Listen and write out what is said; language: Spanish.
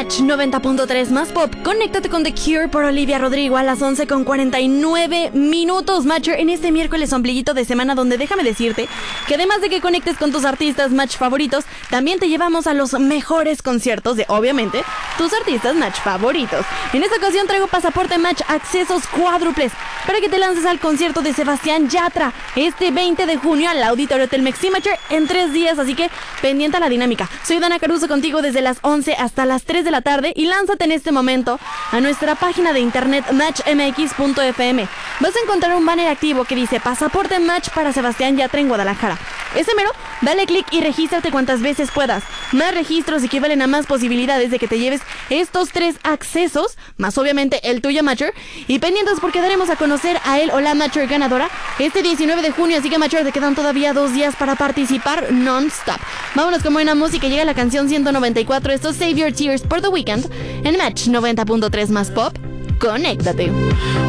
Match 90.3 más pop. Conéctate con The Cure por Olivia Rodrigo a las 11:49 Matcher, en este miércoles ombliguito de semana, donde déjame decirte que además de que conectes con tus artistas Match favoritos, también te llevamos a los mejores conciertos de, obviamente, tus artistas Match favoritos. En esta ocasión traigo pasaporte Match accesos cuádruples para que te lances al concierto de Sebastián Yatra este 20 de junio al Auditorio Telmex Matcher en 3 días, así que pendiente a la dinámica. Soy Dana Caruso contigo desde las 11 hasta las 3 de la tarde y lánzate en este momento a nuestra página de internet matchmx.fm. Vas a encontrar un banner activo que dice Pasaporte Match para Sebastián Yatra en Guadalajara. Ese mero, dale clic y regístrate cuantas veces puedas. Más registros equivalen a más posibilidades de que te lleves estos 3 accesos, más obviamente el tuyo Matcher, y pendientes porque daremos a conocer a él o la Matcher ganadora este 19 de junio, así que Matcher, te quedan todavía 2 días para participar non-stop. Vámonos con buena música, llega la canción 194, esto es Save Your Tears por The Weeknd en Match 90.3 más pop. Conéctate.